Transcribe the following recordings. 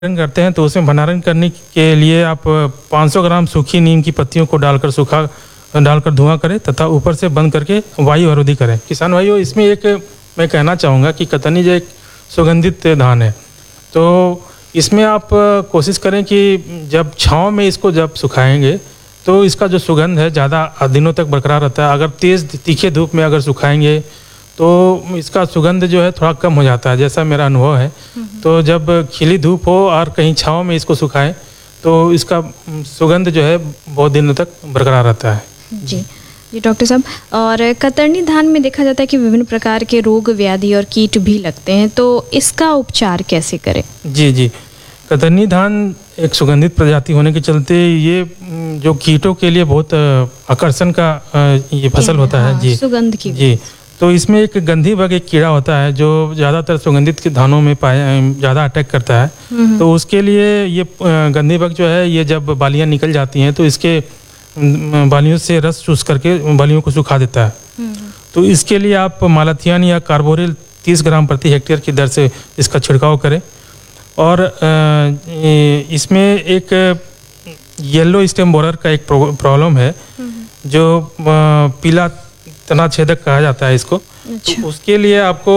भंडारण करते हैं तो उसमें भंडारण करने के लिए आप 500 ग्राम सूखी नीम की पत्तियों को डालकर धुआं करें तथा ऊपर से बंद करके वायु अवरोधी करें। किसान भाइयों, इसमें एक मैं कहना चाहूँगा कि कतरनी जो एक सुगंधित धान है, तो इसमें आप कोशिश करें कि जब छाँव में इसको जब सुखाएंगे तो इसका जो सुगंध है ज़्यादा दिनों तक बरकरार रहता है। अगर तेज़ तीखे धूप में अगर सुखाएंगे तो इसका सुगंध जो है थोड़ा कम हो जाता है, जैसा मेरा अनुभव है। तो जब खिली धूप हो और कहीं छाँव में इसको सुखाएं तो इसका सुगंध जो है बहुत दिनों तक बरकरार रहता है। जी डॉक्टर साहब, और कतरनी धान में देखा जाता है कि विभिन्न प्रकार के रोग व्याधि और कीट भी लगते हैं, तो इसका उपचार कैसे करें? जी, कतरनी धान एक सुगंधित प्रजाति होने के चलते ये जो कीटों के लिए बहुत आकर्षण का ये फसल होता है। जी, सुगंध की। जी, तो इसमें एक गंधी बग एक कीड़ा होता है जो ज़्यादातर सुगंधित के धानों में ज़्यादा अटैक करता है। तो उसके लिए ये गंधी बग जो है, ये जब बालियाँ निकल जाती हैं तो इसके बालियों से रस चूस करके बालियों को सुखा देता है। तो इसके लिए आप मालाथियन या कार्बोरिल 30 ग्राम प्रति हेक्टेयर की दर से इसका छिड़काव करें। और इसमें एक येलो स्टेम बोरर का एक प्रॉब्लम है जो पीला तना छेदक कहा जाता है इसको। तो उसके लिए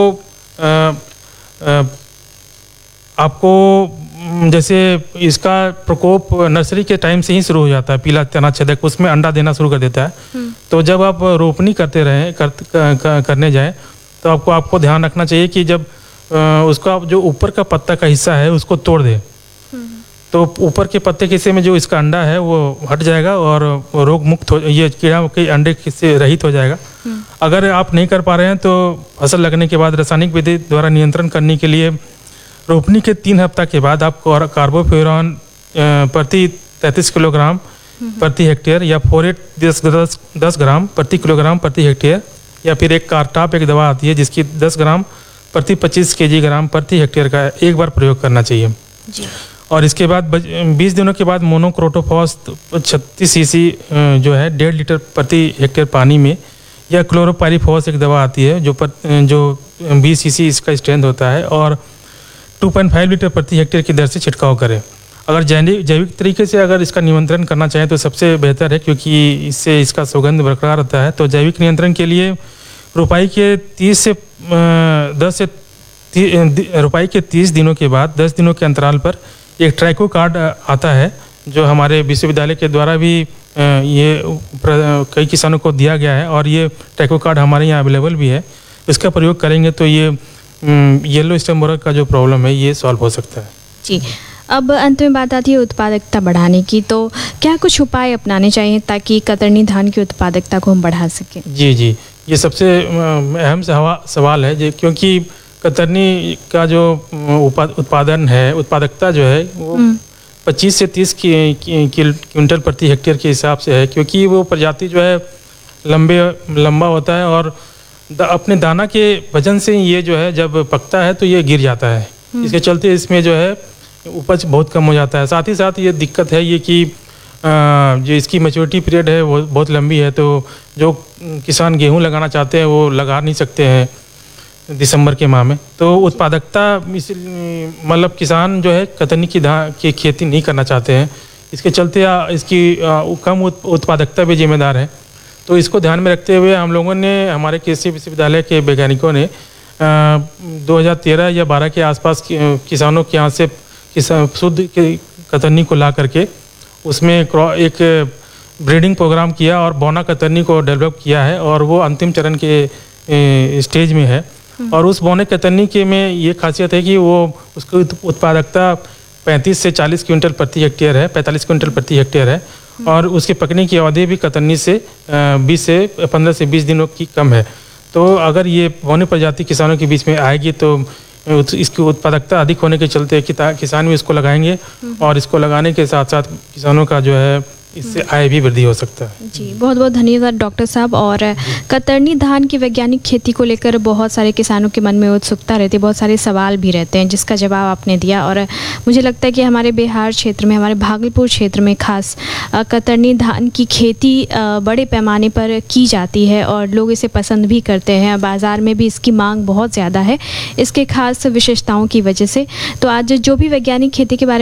आपको जैसे इसका प्रकोप नर्सरी के टाइम से ही शुरू हो जाता है। पीला तना छेदक उसमें अंडा देना शुरू कर देता है। तो जब आप रोपनी करने जाएं तो आपको ध्यान रखना चाहिए कि जब उसका जो ऊपर का पत्ता का हिस्सा है उसको तोड़ दे, तो ऊपर के पत्ते के हिस्से में जो इसका अंडा है वो हट जाएगा और रोग मुक्त हो, ये कीड़ा के अंडे से रहित हो जाएगा। अगर आप नहीं कर पा रहे हैं तो फसल लगने के बाद रासायनिक विधि द्वारा नियंत्रण करने के लिए रोपनी के 3 हफ्ता के बाद आप कार्बोफ्यूरॉन प्रति 33 किलोग्राम प्रति हेक्टेयर या फोरेट 10 ग्राम प्रति किलोग्राम प्रति हेक्टेयर, या फिर एक कार्टाप एक दवा आती है जिसकी 10 ग्राम प्रति 25 kg प्रति हेक्टेयर का एक बार प्रयोग करना चाहिए। जी। और इसके बाद 20 दिनों के बाद मोनोक्रोटोफॉस 36 सीसी जो है 1.5 लीटर प्रति हेक्टेयर पानी में, या क्लोरोपाइरीफॉस एक दवा आती है जो 20 सीसी इसका स्ट्रेंथ होता है, और 2.5 लीटर प्रति हेक्टेयर की दर से छिड़काव करें। अगर जैविक तरीके से अगर इसका नियंत्रण करना चाहें तो सबसे बेहतर है, क्योंकि इससे इसका सुगंध बरकरार रहता है। तो जैविक नियंत्रण के लिए रोपाई के 30 दिनों के बाद 10 दिनों के अंतराल पर एक ट्राइको कार्ड आता है जो हमारे विश्वविद्यालय के द्वारा भी ये कई किसानों को दिया गया है, और ये ट्राइको कार्ड हमारे यहाँ अवेलेबल भी है। इसका प्रयोग करेंगे तो ये येलो स्टेम बोरर का जो प्रॉब्लम है ये सॉल्व हो सकता है। जी, अब अंत में बात आती है उत्पादकता बढ़ाने की, तो क्या कुछ उपाय अपनाने चाहिए ताकि कतरनी धान की उत्पादकता को हम बढ़ा सकें? जी, ये सबसे अहम सवाल है, क्योंकि कतरनी का जो उत्पादन है, उत्पादकता जो है वो 25 से 30 क्विंटल प्रति हेक्टेयर के हिसाब से है, क्योंकि वो प्रजाति जो है लंबा होता है और अपने दाना के वजन से ये जो है जब पकता है तो ये गिर जाता है। इसके चलते इसमें जो है उपज बहुत कम हो जाता है। साथ ही साथ ये दिक्कत है ये कि जो इसकी मैच्योरिटी पीरियड है वो बहुत लंबी है, तो जो किसान गेहूं लगाना चाहते हैं वो लगा नहीं सकते हैं दिसंबर के माह में। तो उत्पादकता मतलब किसान जो है कतरनी की खेती नहीं करना चाहते हैं, इसके चलते इसकी कम उत्पादकता भी जिम्मेदार है। तो इसको ध्यान में रखते हुए हम लोगों ने, हमारे कृषि विश्वविद्यालय के वैज्ञानिकों ने 2013 या 12 के आसपास किसानों के यहाँ से शुद्ध कतरनी को ला करके उसमें एक ब्रीडिंग प्रोग्राम किया और बौना कतरनी को डेवलप किया है, और वो अंतिम चरण के स्टेज में है। और उस बौने कतरनी के में ये खासियत है कि वो उसकी उत्पादकता 35 से 40 क्विंटल प्रति हेक्टेयर है, 45 क्विंटल प्रति हेक्टेयर है, और उसके पकने की अवधि भी कतरनी से 15 से 20 दिनों की कम है। तो अगर ये बौनी प्रजाति किसानों के बीच में आएगी तो इसकी उत्पादकता अधिक होने के चलते किसान भी इसको लगाएंगे, और इसको लगाने के साथ साथ किसानों का जो है इससे आय भी वृद्धि हो सकता है। जी, बहुत बहुत धन्यवाद डॉक्टर साहब। और कतरनी धान की वैज्ञानिक खेती को लेकर बहुत सारे किसानों के मन में उत्सुकता रहती है, बहुत सारे सवाल भी रहते हैं जिसका जवाब आपने दिया। और मुझे लगता है कि हमारे बिहार क्षेत्र में, हमारे भागलपुर क्षेत्र में खास कतरनी धान की खेती बड़े पैमाने पर की जाती है और लोग इसे पसंद भी करते हैं। बाज़ार में भी इसकी मांग बहुत ज़्यादा है इसके खास विशेषताओं की वजह से। तो आज जो भी वैज्ञानिक खेती के बारे